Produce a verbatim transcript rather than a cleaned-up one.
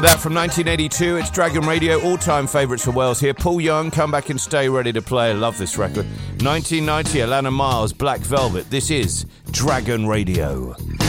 That from nineteen eighty-two, it's Dragon Radio, all-time favourites for Wales here. Paul Young, Come Back and Stay Ready to Play. I love this record. nineteen ninety, Alana Miles, Black Velvet. This is Dragon Radio.